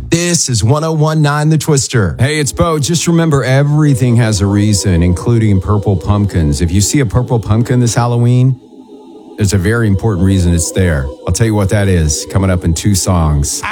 This is 1019 The Twister. Hey, it's Bo. Just remember, everything has a reason, including purple pumpkins. If you see a purple pumpkin this Halloween, there's a very important reason it's there. I'll tell you what that is coming up in 2 songs.